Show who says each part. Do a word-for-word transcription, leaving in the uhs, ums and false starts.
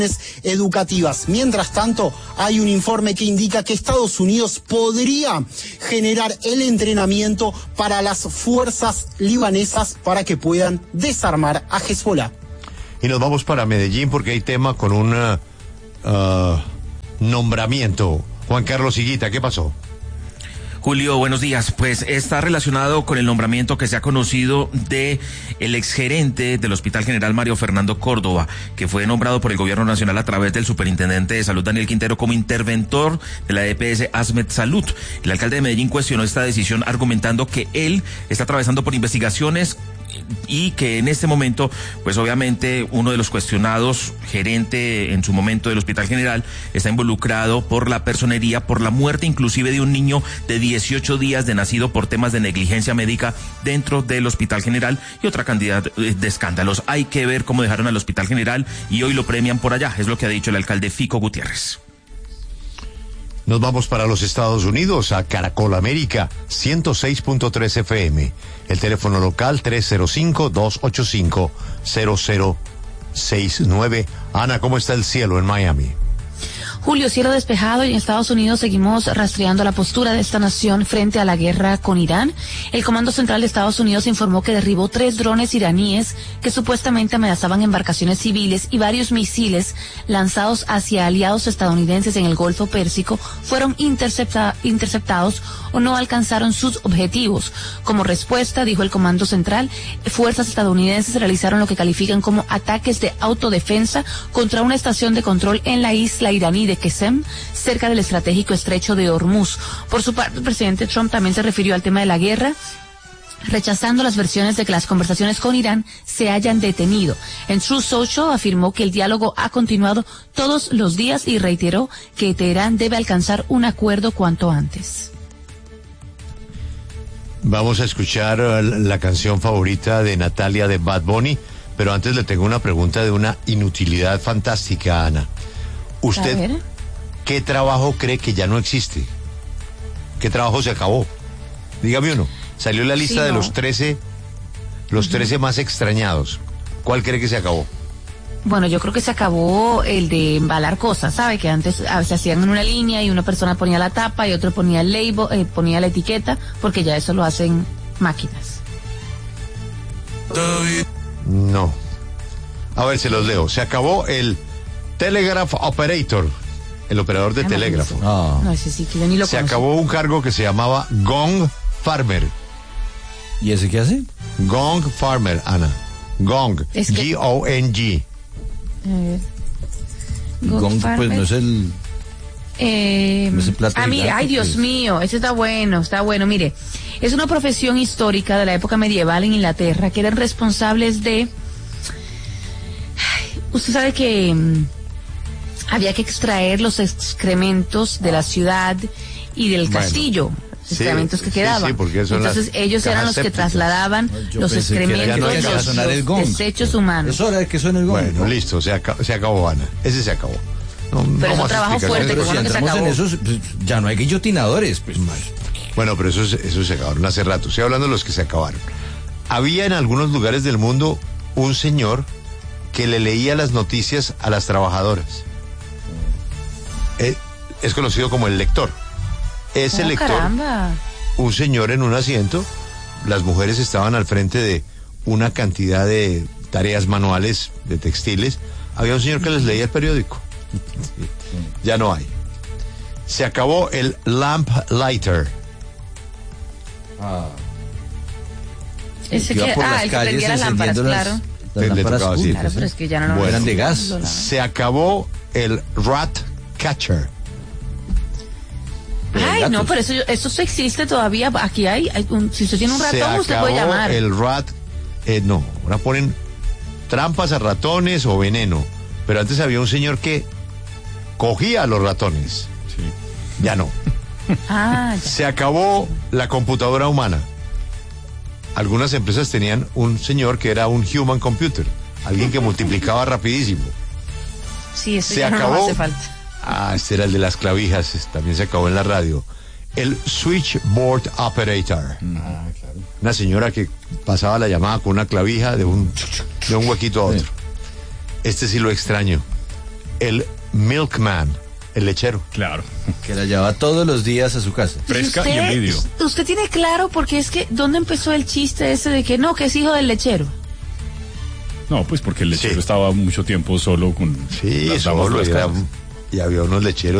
Speaker 1: educativas. Mientras tanto, hay un informe que indica que Estados Unidos podría generar el entrenamiento para las fuerzas libanesas para que puedan desarmar a Hezbollah.
Speaker 2: Y nos vamos para Medellín porque hay tema con un uh, uh, nombramiento. Juan Carlos Higuita, ¿qué pasó?
Speaker 3: Julio, buenos días. Pues está relacionado con el nombramiento que se ha conocido de el exgerente del Hospital General Mario Fernando Córdoba, que fue nombrado por el Gobierno Nacional a través del Superintendente de Salud Daniel Quintero como interventor de la E P S Asmed Salud. El alcalde de Medellín cuestionó esta decisión argumentando que él está atravesando por investigaciones y que en este momento, pues obviamente uno de los cuestionados, gerente en su momento del Hospital General, está involucrado por la personería, por la muerte inclusive de un niño de dieciocho días de nacido por temas de negligencia médica dentro del Hospital General y otra cantidad de escándalos. Hay que ver cómo dejaron al Hospital General y hoy lo premian por allá, es lo que ha dicho el alcalde Fico Gutiérrez.
Speaker 2: Nos vamos para los Estados Unidos, a Caracol América, ciento seis punto tres F M. El teléfono local tres cero cinco, dos ocho cinco, cero cero seis nueve. Ana, ¿cómo está el cielo en Miami?
Speaker 4: Julio, cielo despejado, y en Estados Unidos seguimos rastreando la postura de esta nación frente a la guerra con Irán. El Comando Central de Estados Unidos informó que derribó tres drones iraníes que supuestamente amenazaban embarcaciones civiles, y varios misiles lanzados hacia aliados estadounidenses en el Golfo Pérsico fueron intercepta- interceptados o no alcanzaron sus objetivos. Como respuesta, dijo el Comando Central, fuerzas estadounidenses realizaron lo que califican como ataques de autodefensa contra una estación de control en la isla iraní de Qesem, cerca del estratégico estrecho de Hormuz. Por su parte, el presidente Trump también se refirió al tema de la guerra, rechazando las versiones de que las conversaciones con Irán se hayan detenido. En Truth Social afirmó que el diálogo ha continuado todos los días y reiteró que Teherán debe alcanzar un acuerdo cuanto antes.
Speaker 2: Vamos a escuchar la canción favorita de Natalia de Bad Bunny, pero antes le tengo una pregunta de una inutilidad fantástica, Ana. ¿Usted qué trabajo cree que ya no existe? ¿Qué trabajo se acabó? Dígame uno. Salió la lista sí, no. de los trece, los uh-huh. trece más extrañados. ¿Cuál cree que se acabó?
Speaker 4: Bueno, yo creo que se acabó el de embalar cosas, ¿sabe? Que antes se hacían en una línea y una persona ponía la tapa y otro ponía el label, eh, ponía la etiqueta, porque ya eso lo hacen máquinas.
Speaker 2: No. A ver, se los leo. Se acabó el Telegraph Operator, el operador de ah, telégrafo.
Speaker 4: No, no, ese sí que yo ni lo
Speaker 2: Se
Speaker 4: conocí.
Speaker 2: acabó un cargo que se llamaba Gong Farmer.
Speaker 5: ¿Y ese qué hace?
Speaker 2: Gong Farmer, Ana. Gong. Es que... G O N G.
Speaker 4: A ver.
Speaker 5: Gong, Gong pues no es el...
Speaker 4: Eh,
Speaker 5: no es el plato
Speaker 4: ah, mire, ay, Dios
Speaker 5: pues.
Speaker 4: mío, ese está bueno, está bueno. Mire, es una profesión histórica de la época medieval en Inglaterra, que eran responsables de... Ay, usted sabe que... había que extraer los excrementos de la ciudad y del bueno, castillo, sí, excrementos que quedaban. Sí, sí, entonces ellos eran los sépticas. que trasladaban no, los excrementos, no los, los desechos humanos.
Speaker 5: Es hora de que suene el gong.
Speaker 2: Bueno, ¿no? Listo, se, acabó, se acabó, Ana. Ese se acabó. No,
Speaker 4: pero no es un trabajo fuerte,
Speaker 5: pero
Speaker 4: que
Speaker 5: si
Speaker 4: bueno que se acabó.
Speaker 5: En esos, pues, ya no hay guillotinadores, pues.
Speaker 2: Bueno, pero esos, esos se acabaron hace rato. Estoy hablando de los que se acabaron. Había en algunos lugares del mundo un señor que le leía las noticias a las trabajadoras. Es conocido como el lector. Ese oh, lector,
Speaker 4: caramba.
Speaker 2: Un señor en un asiento, las mujeres estaban al frente de una cantidad de tareas manuales, de textiles, había un señor que les leía el periódico. Ya no hay. Se acabó el lamp lighter.
Speaker 4: Ah. Ese que, ah, el que prendía las lámparas, claro.
Speaker 2: Las, las lámparas,
Speaker 4: así, claro, pero es que ya no, no
Speaker 2: bueno,
Speaker 5: eran de gas.
Speaker 2: Se acabó el rat catcher.
Speaker 4: Ay, no, pero eso, eso existe todavía. Aquí hay, hay un, si usted tiene un ratón, usted puede llamar.
Speaker 2: El rat, eh, no, ahora ponen trampas a ratones o veneno. Pero antes había un señor que cogía a los ratones. Sí. Ya no.
Speaker 4: Ah, ya.
Speaker 2: Se acabó la computadora humana. Algunas empresas tenían un señor que era un human computer, alguien que multiplicaba rapidísimo.
Speaker 4: Sí, eso
Speaker 2: se
Speaker 4: ya
Speaker 2: acabó.
Speaker 4: No hace falta.
Speaker 2: Ah, este era el de las clavijas, también se acabó en la radio. El switchboard operator. Ah, claro. Una señora que pasaba la llamada con una clavija de un, de un huequito a otro. Sí. Este sí lo extraño. el milkman, el lechero.
Speaker 6: Claro.
Speaker 5: Que la lleva todos los días a su casa.
Speaker 6: Fresca y,
Speaker 4: usted,
Speaker 6: en vidrio.
Speaker 4: Usted tiene claro, porque es que, ¿dónde empezó el chiste ese de que no, que es hijo del lechero?
Speaker 6: No, pues porque el lechero
Speaker 2: Sí.
Speaker 6: estaba mucho tiempo solo con
Speaker 2: Sí,
Speaker 6: las damas
Speaker 2: solo
Speaker 6: de las
Speaker 2: era-
Speaker 6: casas.
Speaker 2: y había unos lecheros